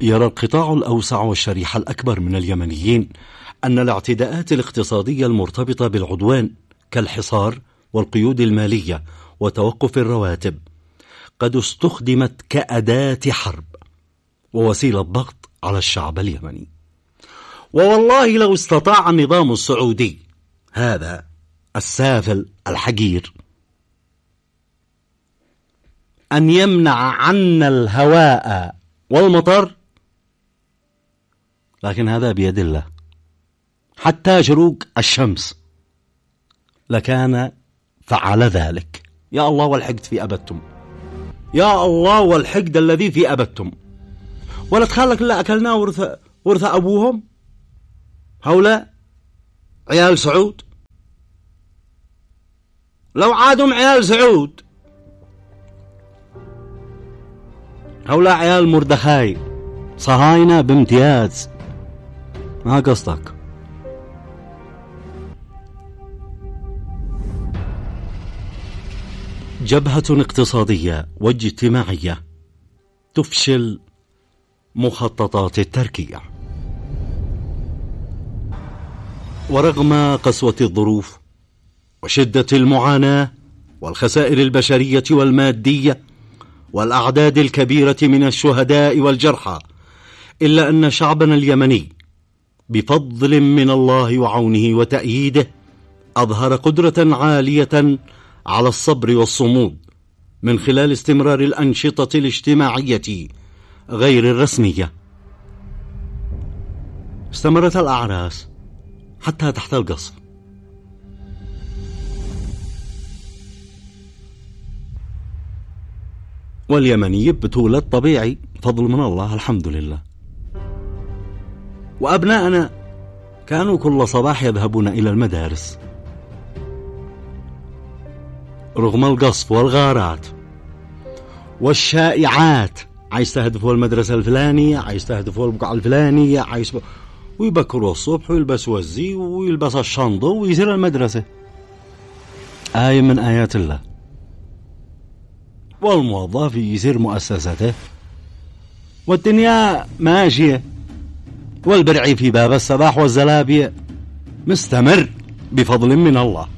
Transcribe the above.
يرى القطاع الأوسع والشريحة الأكبر من اليمنيين أن الاعتداءات الاقتصادية المرتبطة بالعدوان كالحصار والقيود المالية وتوقف الرواتب قد استخدمت كأداة حرب ووسيلة ضغط على الشعب اليمني. ووالله لو استطاع النظام السعودي هذا السافل الحقير أن يمنع عنا الهواء والمطر، لكن هذا بيد الله، حتى شروق الشمس لكان فعل ذلك. يا الله والحقد في أبدتم، يا الله والحقد الذي في أبدتم. ولا تخلك إلا أكلناه ورث أبوهم هؤلاء عيال سعود. لو عادهم عيال سعود هؤلاء عيال مردخاي صهاينة بامتياز، ما قصدك. جبهة اقتصادية واجتماعية تفشل مخططات التركية. ورغم قسوة الظروف وشدة المعاناة والخسائر البشرية والمادية والأعداد الكبيرة من الشهداء والجرحى، إلا أن شعبنا اليمني بفضل من الله وعونه وتأييده أظهر قدرة عالية على الصبر والصمود من خلال استمرار الأنشطة الاجتماعية غير الرسمية. استمرت الأعراس حتى تحت القصف، واليمني بتولد طبيعي فضل من الله الحمد لله. وأبناءنا كانوا كل صباح يذهبون إلى المدارس رغم القصف والغارات والشائعات. عايز تهدفوا المدرسة الفلانية، عايز تهدفوا البقعة الفلانية، ويبكروا الصبح ويلبسوا الزي ويلبس الشنطة ويسير المدرسة. آية من آيات الله. والموظف يسير مؤسسته والدنيا ماشية، والبرعي في باب الصباح والزلابية مستمر بفضل من الله.